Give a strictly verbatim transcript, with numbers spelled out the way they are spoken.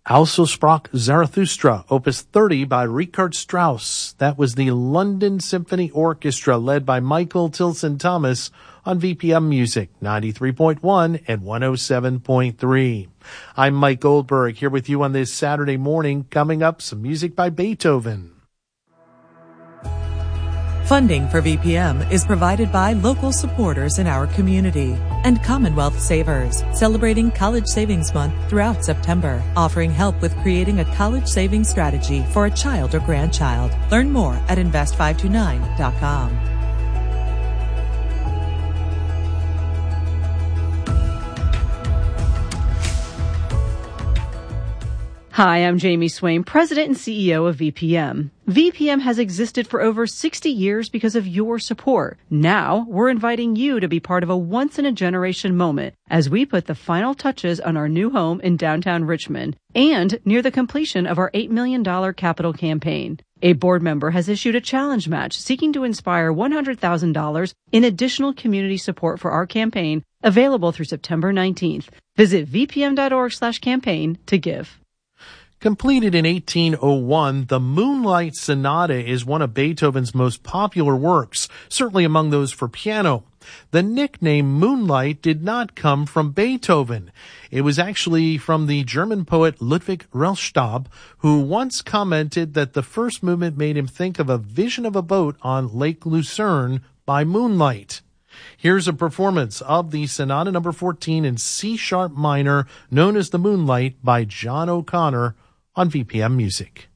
Also sprach Zarathustra, Opus thirty by Richard Strauss. That was the London Symphony Orchestra led by Michael Tilson Thomas on V P M Music, ninety-three point one and one oh seven point three. I'm Mike Goldberg here with you on this Saturday morning. Coming up, some music by Beethoven. Funding for V P M is provided by local supporters in our community and Commonwealth Savers, celebrating College Savings Month throughout September, offering help with creating a college savings strategy for a child or grandchild. Learn more at invest five two nine dot com. Hi, I'm Jamie Swain, President and C E O of V P M. V P M has existed for over sixty years because of your support. Now, we're inviting you to be part of a once-in-a-generation moment as we put the final touches on our new home in downtown Richmond and near the completion of our eight million dollars capital campaign. A board member has issued a challenge match seeking to inspire one hundred thousand dollars in additional community support for our campaign, available through September nineteenth. Visit v p m dot org slash campaign to give. Completed in eighteen oh one, the Moonlight Sonata is one of Beethoven's most popular works, certainly among those for piano. The nickname Moonlight did not come from Beethoven. It was actually from the German poet Ludwig Rellstab, who once commented that the first movement made him think of a vision of a boat on Lake Lucerne by moonlight. Here's a performance of the Sonata number fourteen in C-sharp minor, known as the Moonlight, by John O'Connor on V P M Music.